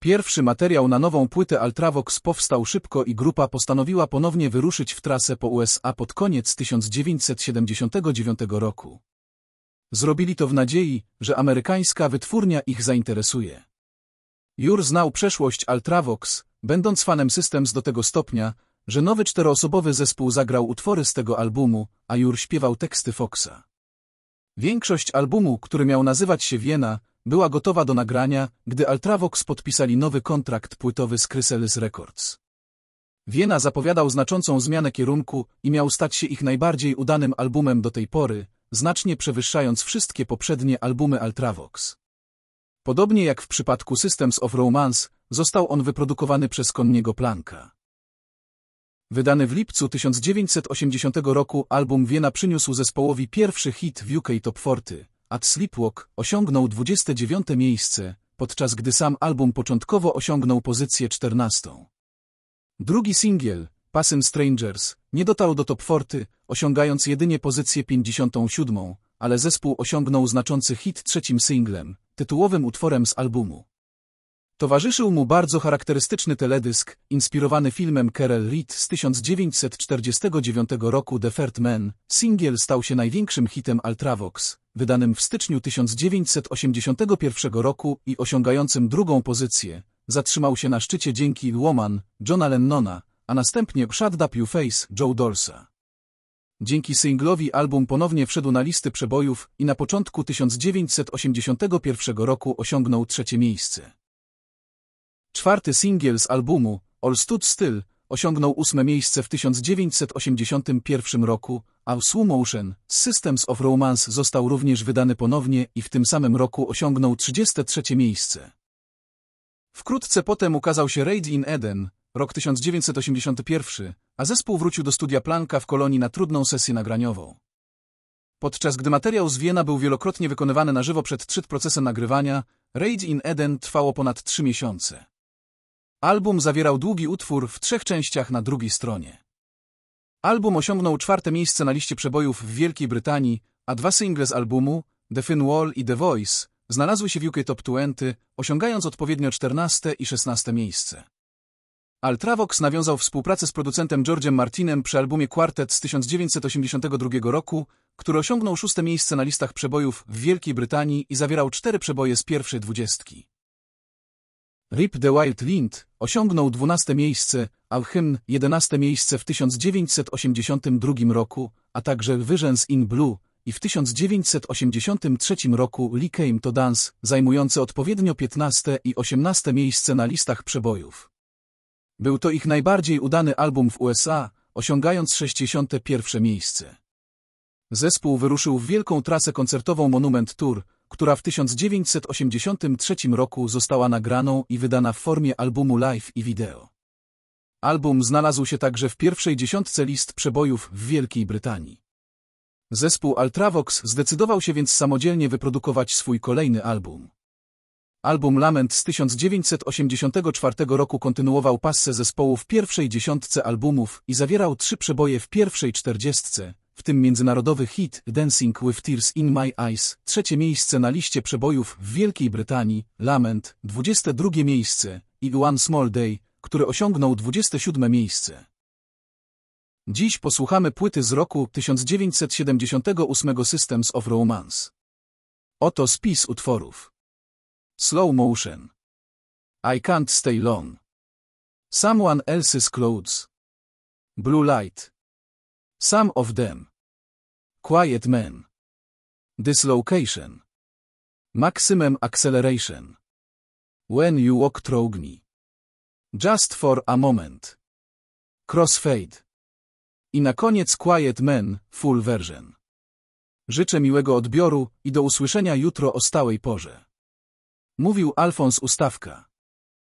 Pierwszy materiał na nową płytę Ultravox powstał szybko i grupa postanowiła ponownie wyruszyć w trasę po USA pod koniec 1979 roku. Zrobili to w nadziei, że amerykańska wytwórnia ich zainteresuje. Jur znał przeszłość Ultravox, będąc fanem Systems do tego stopnia, że nowy czteroosobowy zespół zagrał utwory z tego albumu, a Jur śpiewał teksty Foxa. Większość albumu, który miał nazywać się Vienna, była gotowa do nagrania, gdy Ultravox podpisali nowy kontrakt płytowy z Chrysalis Records. Vienna zapowiadał znaczącą zmianę kierunku i miał stać się ich najbardziej udanym albumem do tej pory, znacznie przewyższając wszystkie poprzednie albumy Ultravox. Podobnie jak w przypadku Systems of Romance, został on wyprodukowany przez Conniego Planka. Wydany w lipcu 1980 roku album Vienna przyniósł zespołowi pierwszy hit w UK Top 40, a Sleepwalk osiągnął 29. miejsce, podczas gdy sam album początkowo osiągnął pozycję 14. Drugi singiel, Passing Strangers, nie dotarł do Top 40, osiągając jedynie pozycję 57, ale zespół osiągnął znaczący hit trzecim singlem, tytułowym utworem z albumu. Towarzyszył mu bardzo charakterystyczny teledysk, inspirowany filmem Carol Reed z 1949 roku The Third Man. Singiel stał się największym hitem Ultravox, wydanym w styczniu 1981 roku i osiągającym drugą pozycję. Zatrzymał się na szczycie dzięki Woman, Johna Lennona, a następnie Shut Up You Face, Joe Dolsa. Dzięki singlowi album ponownie wszedł na listy przebojów i na początku 1981 roku osiągnął trzecie miejsce. Czwarty singiel z albumu, All Stood Still, osiągnął 8. miejsce w 1981 roku, a Slow Motion z Systems of Romance został również wydany ponownie i w tym samym roku osiągnął 33. miejsce. Wkrótce potem ukazał się Rage in Eden, rok 1981, a zespół wrócił do studia Planka w Kolonii na trudną sesję nagraniową. Podczas gdy materiał z Vienna był wielokrotnie wykonywany na żywo przed procesem nagrywania, Rage in Eden trwało ponad 3 miesiące. Album zawierał długi utwór w 3 częściach na drugiej stronie. Album osiągnął 4. miejsce na liście przebojów w Wielkiej Brytanii, a 2 single z albumu, The Thin Wall i The Voice, znalazły się w UK Top 20, osiągając odpowiednio 14. i 16. miejsce. Ultravox nawiązał współpracę z producentem George'em Martinem przy albumie Quartet z 1982 roku, który osiągnął 6. miejsce na listach przebojów w Wielkiej Brytanii i zawierał 4 przeboje z pierwszej 20. Rip the Wild Wind osiągnął 12. miejsce, a Hymn 11. miejsce w 1982 roku, a także Visions in Blue i w 1983 roku Lee Came to Dance, zajmujące odpowiednio 15. i 18. miejsce na listach przebojów. Był to ich najbardziej udany album w USA, osiągając 61. miejsce. Zespół wyruszył w wielką trasę koncertową Monument Tour, która w 1983 roku została nagraną i wydana w formie albumu live i wideo. Album znalazł się także w pierwszej 10 list przebojów w Wielkiej Brytanii. Zespół Ultravox zdecydował się więc samodzielnie wyprodukować swój kolejny album. Album Lament z 1984 roku kontynuował passę zespołu w pierwszej 10 albumów i zawierał 3 przeboje w pierwszej 40, w tym międzynarodowy hit Dancing with Tears in My Eyes, 3. miejsce na liście przebojów w Wielkiej Brytanii, Lament, 22. miejsce i One Small Day, który osiągnął 27. miejsce. Dziś posłuchamy płyty z roku 1978 Systems of Romance. Oto spis utworów. Slow Motion, I Can't Stay Long, Someone Else's Clothes, Blue Light, Some of Them, Quiet Man, Dislocation, Maximum Acceleration, When You Walk Through Me, Just for a Moment, Crossfade i na koniec Quiet Man, Full Version. Życzę miłego odbioru i do usłyszenia jutro o stałej porze. Mówił Alfons Ustawka.